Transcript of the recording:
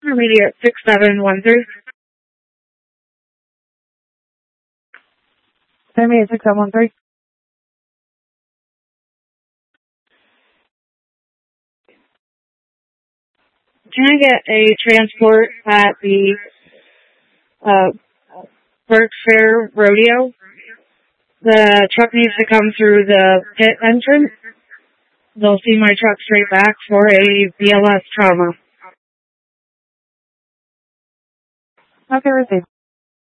Intermediate 6713. Intermediate 6713. Can I get a transport at the Burke Fair Rodeo? The truck needs to come through the pit entrance. They'll see my truck straight back for a BLS trauma. Okay, received.